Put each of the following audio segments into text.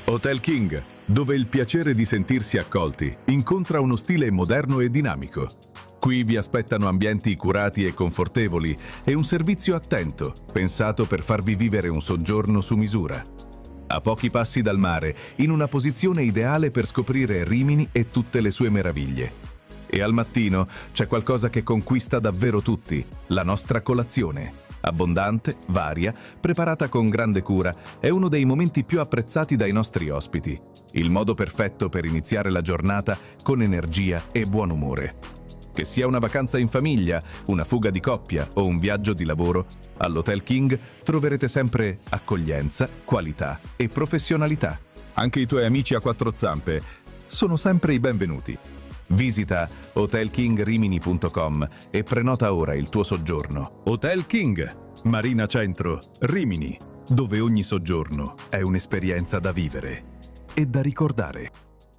Hotel King, dove il piacere di sentirsi accolti incontra uno stile moderno e dinamico. Qui vi aspettano ambienti curati e confortevoli e un servizio attento, pensato per farvi vivere un soggiorno su misura. A pochi passi dal mare, in una posizione ideale per scoprire Rimini e tutte le sue meraviglie. E al mattino c'è qualcosa che conquista davvero tutti, la nostra colazione. Abbondante, varia, preparata con grande cura, è uno dei momenti più apprezzati dai nostri ospiti. Il modo perfetto per iniziare la giornata con energia e buon umore. Che sia una vacanza in famiglia, una fuga di coppia o un viaggio di lavoro, all'Hotel King troverete sempre accoglienza, qualità e professionalità. Anche i tuoi amici a quattro zampe sono sempre i benvenuti. Visita hotelkingrimini.com e prenota ora il tuo soggiorno. Hotel King, Marina Centro, Rimini, dove ogni soggiorno è un'esperienza da vivere e da ricordare.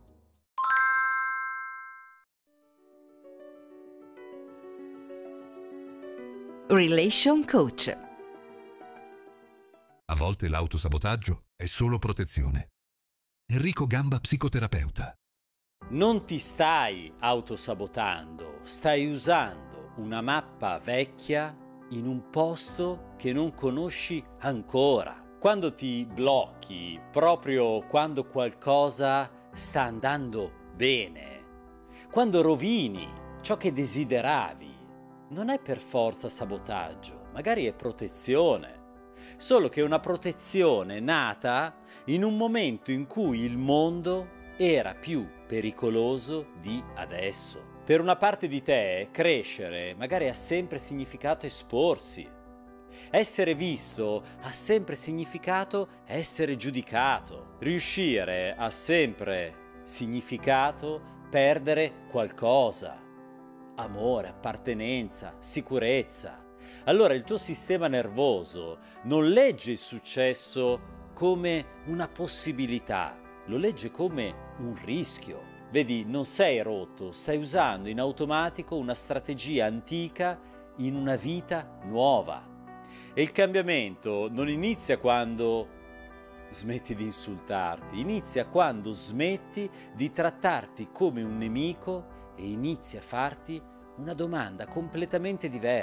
Relation Coach. A volte l'autosabotaggio è solo protezione. Enrico Gamba, psicoterapeuta. Non ti stai autosabotando, stai usando una mappa vecchia in un posto che non conosci ancora. Quando ti blocchi, proprio quando qualcosa sta andando bene, quando rovini ciò che desideravi, non è per forza sabotaggio, magari è protezione. Solo che è una protezione nata in un momento in cui il mondo era più pericoloso di adesso. Per una parte di te, crescere magari ha sempre significato esporsi. Essere visto ha sempre significato essere giudicato. Riuscire ha sempre significato perdere qualcosa. Amore, appartenenza, sicurezza. Allora il tuo sistema nervoso non legge il successo come una possibilità, lo legge come un rischio. Vedi, non sei rotto, stai usando in automatico una strategia antica in una vita nuova. E il cambiamento non inizia quando smetti di insultarti, inizia quando smetti di trattarti come un nemico e inizi a farti una domanda completamente diversa.